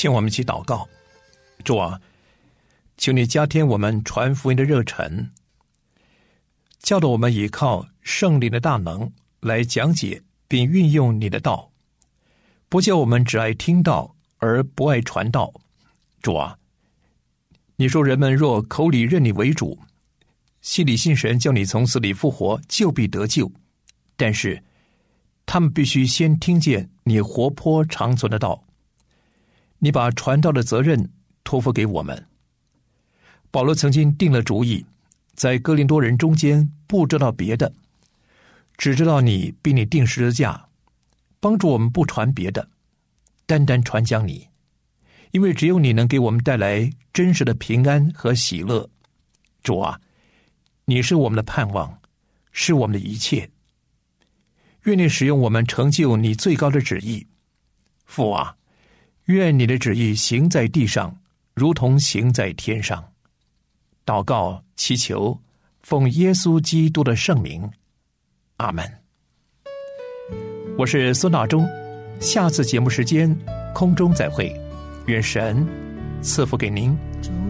请我们一起祷告。主啊，求你加添我们传福音的热忱，教导我们依靠圣灵的大能来讲解并运用你的道，不叫我们只爱听道而不爱传道。主啊，你说人们若口里认你为主，心里信神叫你从死里复活，就必得救。但是他们必须先听见你活泼长存的道。你把传道的责任托付给我们。保罗曾经定了主意，在哥林多人中间不知道别的，只知道你并你定十字架，帮助我们不传别的，单单传讲你，因为只有你能给我们带来真实的平安和喜乐。主啊，你是我们的盼望，是我们的一切。愿你使用我们成就你最高的旨意。父啊，愿你的旨意行在地上，如同行在天上。祷告祈求，奉耶稣基督的圣名，阿们。我是孙大中，下次节目时间空中再会，愿神赐福给您。